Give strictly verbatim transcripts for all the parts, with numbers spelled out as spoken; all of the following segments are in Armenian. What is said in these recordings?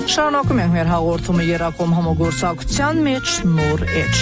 Շարունակում ենք մեր հաղորդումը երակոմ համագործակցության մեջ նոր էջ։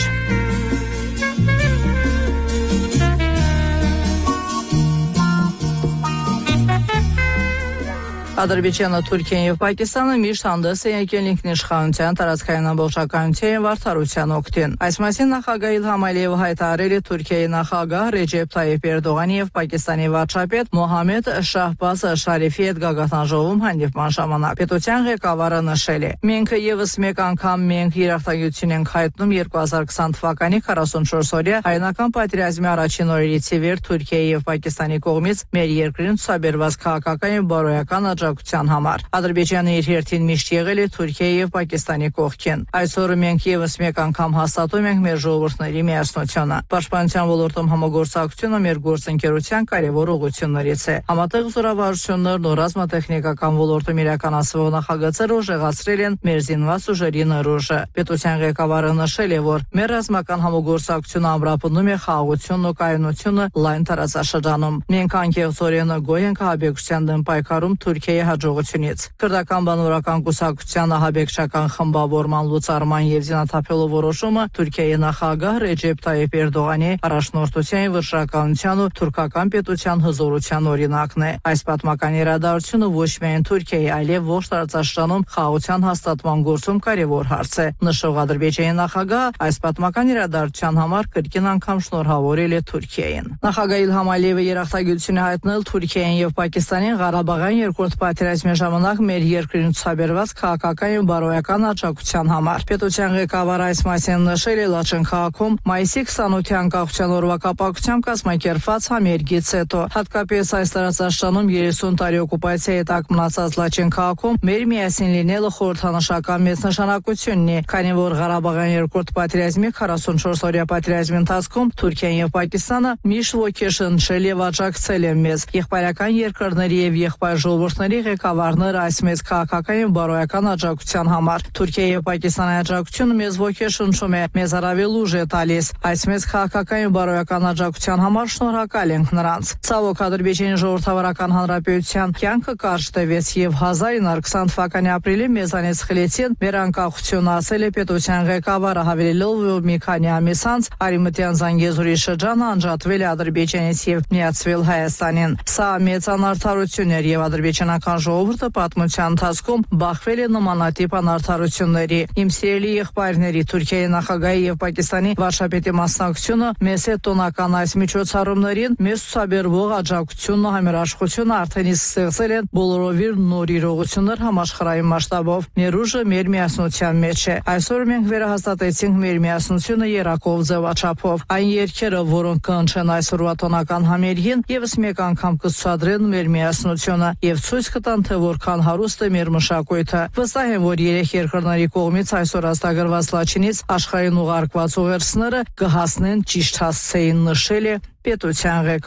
Ադրբեջանը, Թուրքիան եւ Պակիստանը միշտ հանդես են եկել ինքնիշխանության, տարածքային ամբողջականության եւ արդարության օգտին։ Այս մասին նախագահ Իլհամ Ալիևը հայտարարել է Թուրքիայի նախագահ Ռեջեփ Թայիփ Էրդողանի եւ Պակիստանի վարչապետ Մոհամմեդ Շահբազ Շարիֆի հետ գագաթնաժողովում հանդիպման ժամանակ։ Պետության ղեկավարը նշել է. «Մենք եւս մեկ անգամ մենք երախտագիտություն ենք հայտնում երկու հազար քսան թվականի քառասունչորս-օրյա հայնական պատերազմի առաջին օրերից ի վեր Թուրքիայի եւ Պակիստանի կողմից մեր երկրին ցուցաբերված քաղաքական եւ բարոյական համար։ Ադրբեջանը իր հերթին միշտ եղել է Թուրքիայի եւ Պակիստանի կողքին։ Այսօր մենք եւս մեկ անգամ հաստատում ենք մեր ժողովուրդների միասնությունը։ Պաշտպանության ոլորտում համագործակցությունը մեր գործընկերության կարևոր ուղղություններից է։ Համատեղ զորավարություններն ու ռազմատեխնիկական ոլորտում իրականացվող նախագծերը ուժեղացրել են մեր զինված ուժերի ներուժը։ Պետության ղեկավարը նշել է, որ մեր ռազմական համագործակցությունը ամրապնդում է խաղաղությունն ու կայունությունը լայն տարածաշրջանում։ Մենք անկեղծորեն գոհ ենք ահաբեկչության դեմ պայքարում Թուրքիայի հաջողությունից։ Քրդական բանվորական կուսակցության ահաբեկչական խմբավորման լուծարման եւ զինաթափելու որոշումը Թուրքիայի նախագահ Ռեջեփ Թայիփ Էրդողանի առաջնորդության վճռականության ու թուրքական պետության հզորության օրինակն է։ Այս պատմական իրադարձությունը ոչ միայն Թուրքիայի, այլև ողջ տարածաշրջանում խաղաղության հաստատման գործում կարևոր հարց է։ Նշող Ադրբեջանի նախագահը այս պատմական իրադարձության համար կրկին անգամ շնորհավորել է Թուրքիային։ Նախագահ Իլհամ Ալիևը երախտագիտություն է հայտնել Թուրքիային եւ Պակիստանին Ղարաբաղյան երկրորդ պատերազմի ժամանակ մեր երկրին ցուցաբերված քաղաքական եւ բարոյական աջակցության համար։ Պետության ղեկավարը այս մասին նշել է Լաչին քաղաքում մայիսի քսանութի անկախության օրվա կապակցությամբ կազմակերպված համերգից հետո։ Հատկապես այս տարածաշրջանում երեսուն տարի օկուպացիայի տակ մնացած Լաչին քաղաքում մեր միասին լինելը խորհրդանշական մեծ նշանակությունն է, քանի որ Ղարաբաղյան երկրորդ պատերազմի քառասունչորս-օրյա պատերազմի ընթացքում Թուրքիան եւ Պակիստանը միշտ ոգեշնչել եւ աջակցել են մեզ։ Եղբայրական երկրների եւ եղբայր ժողովուրդների ղեկավարները այս մեծ քաղաքական եւ բարոյական աջակցության համար։ Թուրքիայի եւ Պակիստանի աջակցությունը մեզ ոգեշնչում է, մեզ առավել ուժ է տալիս։ Այս մեծ քաղաքական եւ բարոյական աջակցության համար շնորհակալ ենք նրանց։ Ցավոք Ադրբեջանի ժողովրդավարական հանրապետության կյանքը կարճ տևեց եւ հազար ինը հարյուր քսան թվականի ապրիլին մեզանից խլեցին մեր անկախությունը, ասել է պետության ղեկավարը, հավելելով, որ մի քանի ամիս անց Արևմտյան Զանգեզուրի շրջանը անջատվել է Ադրբեջանից եւ միացվել Հայաստանին։ Սա մեծ անարդարություն էր եւ ադրբեջանական ժողովուրդը պատմության ընթացքում բախվել է նմանատիպ անարդարությունների։ Իմ սիրելի եղբայրների, Թուրքիայի նախագահի եւ Պակիստանի վարչապետի մասնակցությունը մեծ է տոնական այս միջոցառումներին մեծ ցուցաբերվող աջակցությունն ու համերաշխությունը արդեն իսկ ստեղծել են բոլորովին նոր իրողություններ համաշխարհային մասշտաբով։ Մեր ուժը մեր միասնության մեջ է։ Այսօր մենք վերահաստատեցինք մեր միասնությունը երակով ձևաչափով։ Այն երգերը, որոնք կհնչեն այսօրվա տոնական համերգին, եւս մեկ անգամ կցուցադրեն մեր միասնությունը եւ ցույց կտան, թե որքան հարուստ է մեր մշակույթը։ Վստահ եմ, որ երեք երկրների կողմից այսօր հաստագրված Լաչինից աշխարհին ուղարկված ուղերձները կհասնեն ճիշտ հասցեին, նշել է պետության ղեկավարը։